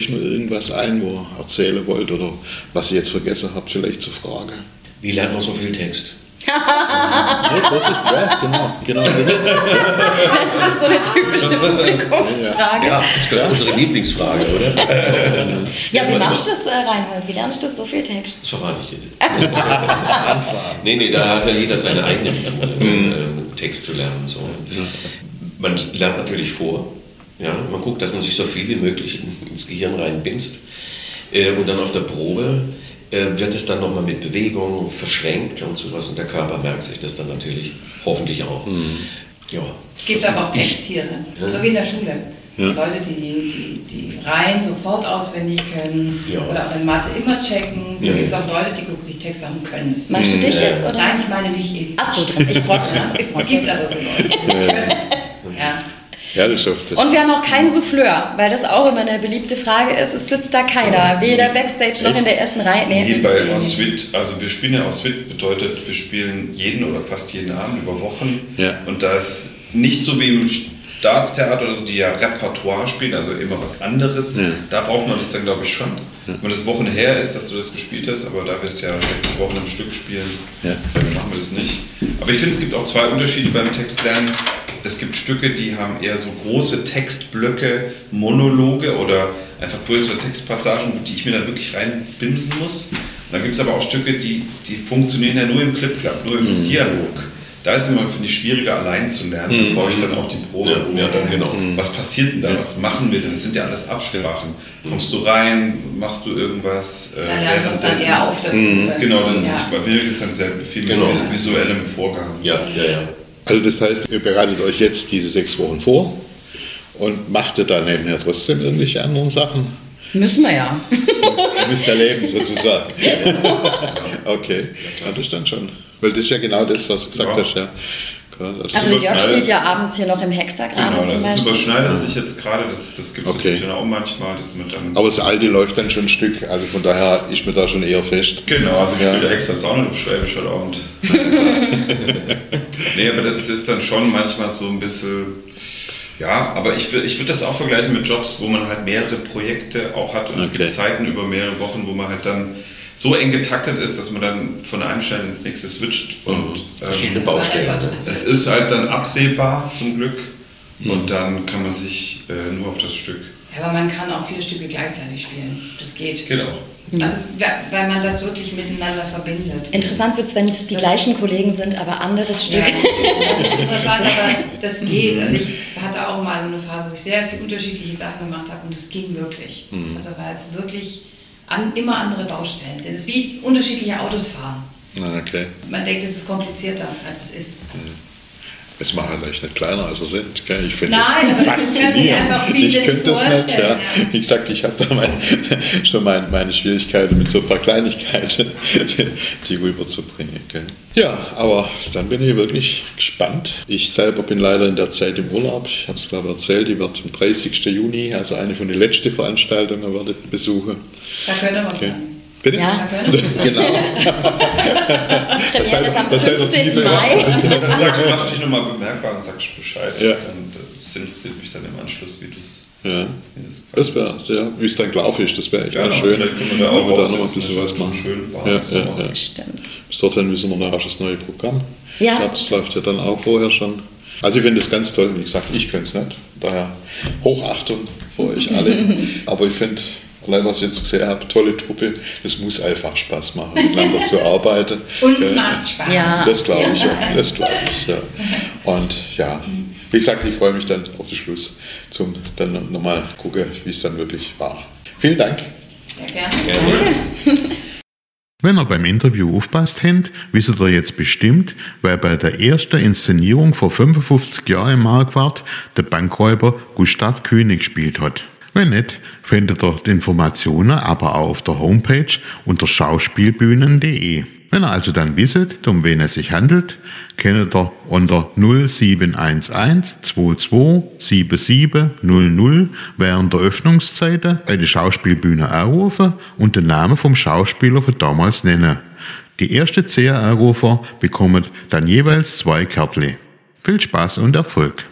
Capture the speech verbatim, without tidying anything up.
euch noch irgendwas ein, wo ihr erzählen wollt oder was ihr jetzt vergessen habt, vielleicht zur Frage? Wie lernt man so viel Text? Nee, das ist, ja, genau, genau. Das ist so eine typische Publikumsfrage. Ja, ich glaube, unsere Lieblingsfrage, oder? Ja, wie machst du das, äh, Reinhold? Wie lernst du so viel Text? Das verrate ich dir nicht. nee, nee, da hat ja jeder seine eigene Methode, ähm, Text zu lernen. So. Man lernt natürlich vor. Ja? Man guckt, dass man sich so viel wie möglich ins Gehirn reinbinst. Äh, und dann auf der Probe wird es dann nochmal mit Bewegung verschränkt und sowas und der Körper merkt sich das dann natürlich hoffentlich auch. Mhm. Ja. Es gibt aber auch Texttiere, ja. So wie in der Schule. Ja. Leute, die die, die Reihen sofort auswendig können, ja. Oder auch in Mathe immer checken. So ja. Gibt es auch Leute, die gucken sich Text an und können es. Meinst du dich ja. jetzt, oder? Nein, ich meine mich eben. Ach so, ich freue mich. Es gibt aber so Leute, die das können. Ja. Ja, das schafft es. Und wir haben auch keinen Souffleur, weil das auch immer eine beliebte Frage ist. Es sitzt da keiner, weder Backstage noch in der ersten Reihe. Nee. Hier bei Ensuite, also wir spielen ja Ensuite, bedeutet, wir spielen jeden oder fast jeden Abend über Wochen. Ja. Und da ist es nicht so wie im Staatstheater oder so, die ja Repertoire spielen, also immer was anderes. Ja. Da braucht man das dann, glaube ich, schon. Ja. Wenn das Wochen her ist, dass du das gespielt hast, aber da wir es ja sechs Wochen am Stück spielen, ja. Dann machen wir das nicht. Aber ich finde, es gibt auch zwei Unterschiede beim Textlernen. Es gibt Stücke, die haben eher so große Textblöcke, Monologe oder einfach größere Textpassagen, die ich mir dann wirklich reinbimsen muss. Und dann gibt es aber auch Stücke, die, die funktionieren ja nur im Clip-Clap, nur im mhm. Dialog. Da ist es immer, finde ich, schwieriger allein zu lernen. Da brauche ich dann auch die Probe. Ja, ja, dann genau. Was passiert denn da? Was machen wir denn? Das sind ja alles Absprachen. Kommst du rein? Machst du irgendwas? Da äh, lernt man es dann eher auf. Mhm. Genau, dann ja. ich, bei mir ist dann sehr viel genau. mit visuellem Vorgang. Ja, ja, ja. Also das heißt, ihr bereitet euch jetzt diese sechs Wochen vor und macht ihr dann nebenher trotzdem irgendwelche anderen Sachen? Müssen wir ja. Ihr müsst ja leben, sozusagen. Okay, ja, das dann schon. Weil das ist ja genau das, was du gesagt ja. hast. Ja. Also, also Jörg spielt ja abends hier noch im Hexagramm. Genau, zum das Beispiel. überschneidet sich jetzt gerade, das, das gibt es okay. natürlich auch manchmal. Das mit dann aber das Alte läuft dann schon ein Stück, also von daher ist mir da schon eher fest. Genau, also ich ja. spiele der Hex jetzt auch nicht auf Schwäbisch heute Abend. Nee, aber das ist dann schon manchmal so ein bisschen, ja, aber ich, ich würde das auch vergleichen mit Jobs, wo man halt mehrere Projekte auch hat und okay. Es gibt Zeiten über mehrere Wochen, wo man halt dann so eng getaktet ist, dass man dann von einem schnell ins nächste switcht und verschiedene ähm, Baustellen. Es ist halt dann absehbar zum Glück mhm. und dann kann man sich äh, nur auf das Stück. Ja, aber man kann auch vier Stücke gleichzeitig spielen. Das geht. Geht auch. Also weil man das wirklich miteinander verbindet. Interessant wird es, wenn es die das gleichen Kollegen sind, aber anderes Stück. Ja, das ist interessant, aber das geht. Also ich hatte auch mal eine Phase, wo ich sehr viele unterschiedliche Sachen gemacht habe und es ging wirklich. Mhm. Also weil es wirklich an, immer andere Baustellen sind. Es ist wie unterschiedliche Autos fahren. Okay. Man denkt, es ist komplizierter, als es ist. Mhm. Es macht halt echt nicht kleiner, als sie sind. Gell? Ich finde Nein, das aber das können die einfach viele Ich könnte das nicht. Ja. Ja. Wie gesagt, ich habe da mein, schon mein, meine Schwierigkeiten mit so ein paar Kleinigkeiten, die rüberzubringen. Gell? Ja, aber dann bin ich wirklich gespannt. Ich selber bin leider in der Zeit im Urlaub. Ich habe es glaube ich erzählt, ich werde am dreißigsten Juni, also eine von den letzten Veranstaltungen, werde ich besuchen. Da könnte was okay. sein. Bitte? Ja. Genau. Das heißt, am fünfzehnten Mai. Mai. Dann sag, du machst dich nochmal bemerkbar und sagst Bescheid. Ja. Und das interessiert mich dann im Anschluss, wie du es. Ja. Das wäre, ja, wie es dann gelaufen ist, das wäre echt ja, schön. Vielleicht können wir da auch wir da noch noch ein bisschen was machen. Schön ja, ja, ja. Stimmt. Bis dorthin müssen wir noch das neue Programm. Ja. Ich glaube, das läuft ja dann auch vorher schon. Also ich finde das ganz toll. Wie gesagt, ich könnte es nicht. Daher Hochachtung vor euch alle. Aber ich finde, allein was ich jetzt gesehen habe, tolle Truppe, das muss einfach Spaß machen, miteinander zu arbeiten. Uns ja, macht Spaß. Ja. Das glaube ich, ja. Das glaube ich, ja. Und ja, wie gesagt, ich freue mich dann auf den Schluss, zum dann nochmal gucken, wie es dann wirklich war. Vielen Dank. Sehr gerne. gerne. Wenn ihr beim Interview aufpasst habt, wisst ihr jetzt bestimmt, wer bei der ersten Inszenierung vor fünfundfünfzig Jahren im Marquardt der Bankräuber Gustav König gespielt hat. Wenn nicht, findet ihr die Informationen aber auch auf der Homepage unter schauspielbühnen punkt de. Wenn ihr also dann wisst, um wen es sich handelt, könnt ihr unter null sieben eins eins zwei zwei sieben sieben null null während der Öffnungszeiten bei der Schauspielbühne anrufen und den Namen vom Schauspieler von damals nennen. Die ersten zehn Anrufer bekommen dann jeweils zwei Kärtchen. Viel Spaß und Erfolg!